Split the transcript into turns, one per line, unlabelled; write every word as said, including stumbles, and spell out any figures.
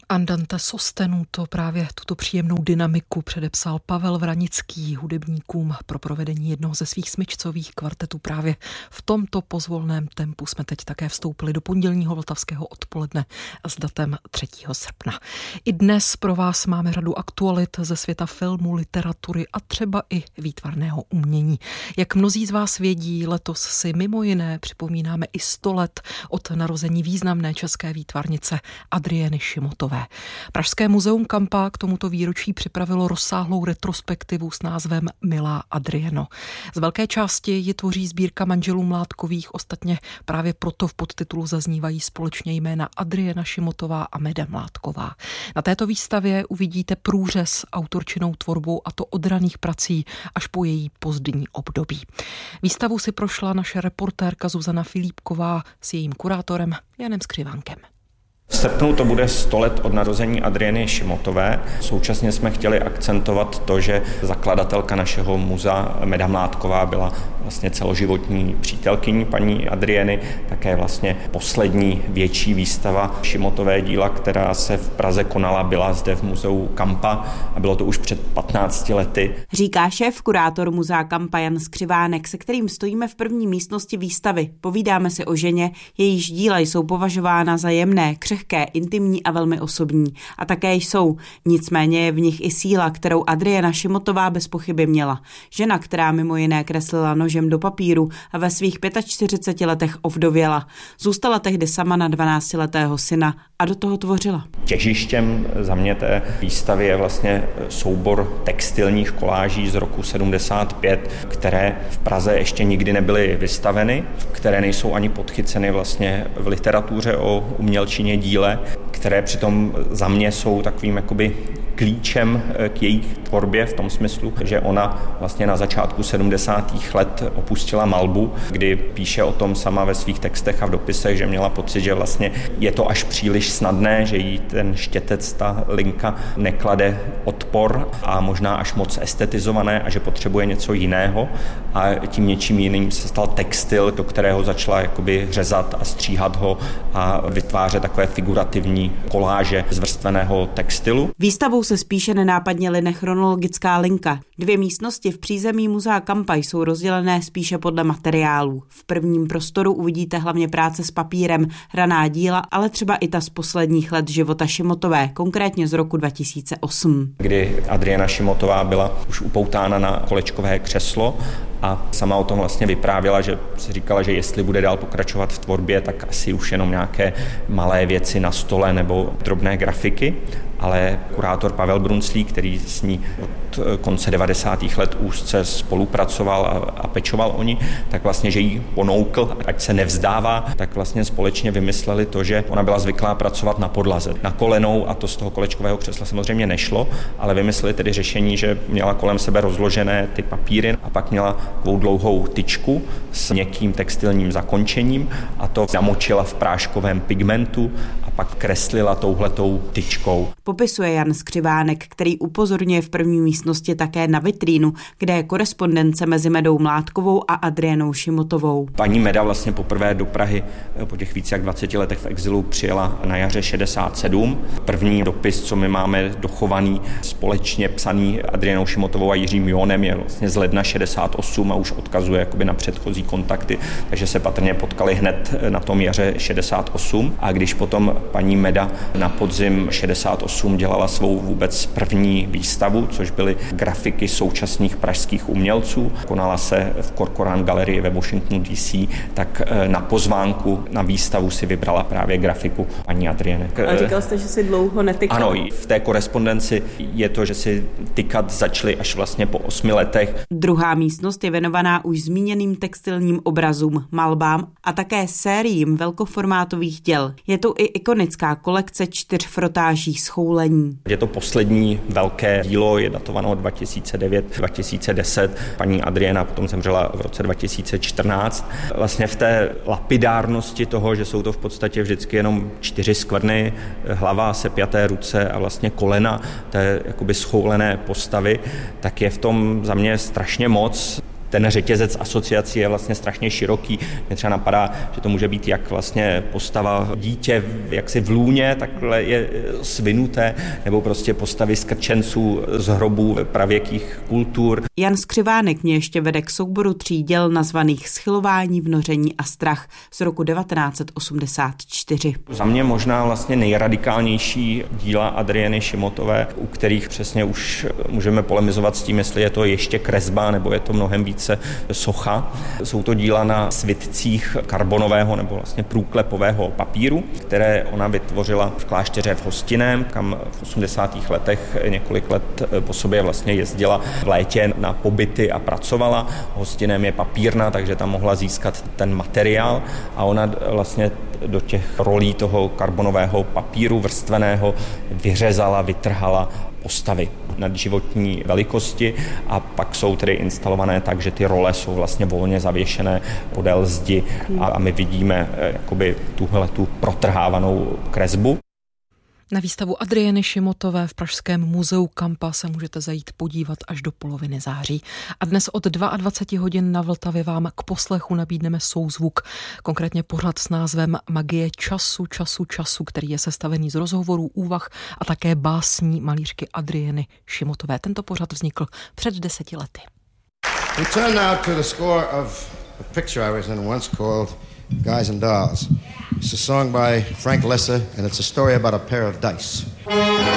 Andante sostenuto, právě tuto příjemnou dynamiku předepsal Pavel Vranický hudebníkům pro provedení jednoho ze svých smyčcových kvartetů. Právě v tomto pozvolném tempu jsme teď také vstoupili do pondělního vltavského odpoledne s datem třetího srpna. I dnes pro vás máme řadu aktualit ze světa filmu, literatury a třeba i výtvarného umění. Jak mnozí z vás vědí, letos si mimo jiné připomínáme i sto let od narození významné české výtvarnice Adrieny Šimotové. Pražské muzeum Kampa k tomuto výročí připravilo rozsáhlou retrospektivu s názvem Milá Adrieno. Z velké části ji tvoří sbírka manželů Mládkových, ostatně právě proto v podtitulu zaznívají společně jména Adriena Šimotová a Meda Mládková. Na této výstavě uvidíte průřez autorčinou tvorbou, a to od raných prací až po její pozdní období. Výstavu si prošla naše reportérka Zuzana Filipková s jejím kurátorem Janem Skřivánkem.
V srpnu to bude sto let od narození Adrieny Šimotové. Současně jsme chtěli akcentovat to, že zakladatelka našeho muzea Meda Mládková byla vlastně celoživotní přítelkyní paní Adrieny, také vlastně poslední větší výstava Šimotové díla, která se v Praze konala, byla zde v muzeu Kampa a bylo to už před patnácti lety.
Říká šéf kurátor muzea Kampa Jan Skřivánek, se kterým stojíme v první místnosti výstavy. Povídáme si o ženě, jejíž díla jsou považována za jemné, křehké, intimní a velmi osobní. A také jsou. Nicméně je v nich i síla, kterou Adriena Šimotová bez pochyby měla. Žena, která mimo jiné kreslila nožem do papíru a ve svých čtyřiceti pěti letech ovdověla. Zůstala tehdy sama na dvanáctiletého syna a do toho tvořila.
Těžištěm za mě té výstavy je vlastně soubor textilních koláží z roku sedmdesát pět, které v Praze ještě nikdy nebyly vystaveny, které nejsou ani podchyceny vlastně v literatuře o umělčině díle, které přitom za mě jsou takovým jakoby klíčem k její tvorbě v tom smyslu, že ona vlastně na začátku sedmdesátých let opustila malbu, kdy píše o tom sama ve svých textech a v dopisech, že měla pocit, že vlastně je to až příliš snadné, že jí ten štětec, ta linka neklade odpor a možná až moc estetizované a že potřebuje něco jiného a tím něčím jiným se stal textil, do kterého začala jakoby řezat a stříhat ho a vytvářet takové figurativní koláže z vrstveného textilu.
Výstavou se spíše nenápadně line chronologická linka. Dvě místnosti v přízemí muzea Kampa jsou rozdělené spíše podle materiálů. V prvním prostoru uvidíte hlavně práce s papírem, raná díla, ale třeba i ta z posledních let života Šimotové, konkrétně z roku dva tisíce osm.
Kdy Adriena Šimotová byla už upoutána na kolečkové křeslo a sama o tom vlastně vyprávěla, že se říkala, že jestli bude dál pokračovat v tvorbě, tak asi už jenom nějaké malé věci na stole nebo drobné grafiky, ale kurátor Pavel Brunslík, který s ní od konce devadesátých let úzce spolupracoval a, a pečoval o ní, tak vlastně, že jí ponoukl, ať se nevzdává, tak vlastně společně vymysleli to, že ona byla zvyklá pracovat na podlaze, na kolenou a to z toho kolečkového křesla samozřejmě nešlo, ale vymysleli tedy řešení, že měla kolem sebe rozložené ty papíry a pak měla takovou dlouhou tyčku s měkkým textilním zakončením a to zamočila v práškovém pigmentu a pak kreslila touhletou tyčkou.
Popisuje Jan Skřivánek, který upozorňuje v první místnosti také na vitrínu, kde je korespondence mezi Medou Mládkovou a Adrienou Šimotovou.
Paní Meda vlastně poprvé do Prahy po těch více jak dvaceti letech v exilu přijela na jaře šedesát sedm. První dopis, co my máme dochovaný, společně psaný Adrienou Šimotovou a Jiřím Jónem, je vlastně z ledna šedesát osm a už odkazuje jakoby na předchozí kontakty, takže se patrně potkali hned na tom jaře šedesát osm. A když potom paní Meda na podzim šedesát osm dělala svou vůbec první výstavu, což byly grafiky současných pražských umělců. Konala se v Corcoran galerii ve Washingtonu D C, tak na pozvánku na výstavu si vybrala právě grafiku paní Adrieny.
A říkal jste, že si dlouho netykal?
Ano, v té korespondenci je to, že si tykat začali až vlastně po osmi letech.
Druhá místnost je věnovaná už zmíněným textilním obrazům, malbám a také sériím velkoformátových děl. Je tu i ikonická kolekce čtyř frotáží schoulení.
Je to poslední velké dílo, je datované dva tisíce devět dva tisíce deset. Paní Adriena potom zemřela v roce dva tisíce čtrnáct. Vlastně v té lapidárnosti toho, že jsou to v podstatě vždycky jenom čtyři skvrny, hlava, sepjaté ruce a vlastně kolena té jakoby schoulené postavy, tak je v tom za mě strašně moc. ten řetězec asociací je vlastně strašně široký. Mě třeba napadá, že to může být jak vlastně postava dítě jaksi v lůně, takhle je svinuté, nebo prostě postavy skrčenců z hrobů pravěkých kultur.
Jan Skřivánek mě ještě vede k souboru tří děl nazvaných Schylování, vnoření a strach z roku devatenáct set osmdesát čtyři.
Za mě možná vlastně nejradikálnější díla Adrieny Šimotové, u kterých přesně už můžeme polemizovat s tím, jestli je to ještě kresba nebo je to mnohem více socha. Jsou to díla na svitcích karbonového nebo vlastně průklepového papíru, které ona vytvořila v klášteře v Hostiném, kam v osmdesátých letech několik let po sobě vlastně jezdila v létě na pobyty a pracovala. Hostinem je papírna, takže tam mohla získat ten materiál a ona vlastně do těch rolí toho karbonového papíru vrstveného vyřezala, vytrhala postavy nadživotní velikosti a pak jsou tedy instalované tak, že ty role jsou vlastně volně zavěšené podél zdi a my vidíme jakoby tuhle tu protrhávanou kresbu.
Na výstavu Adrieny Šimotové v Pražském muzeu Kampa se můžete zajít podívat až do poloviny září. A dnes od dvacet dva hodin na Vltavě vám k poslechu nabídneme souzvuk, konkrétně pořad s názvem Magie času, času, času, který je sestavený z rozhovorů, úvah a také básní malířky Adrieny Šimotové. Tento pořad vznikl před deseti lety.
We turn now to the score of a picture I was in once called Guys and Dolls. It's a song by Frank Lesser, and it's a story about a pair of dice.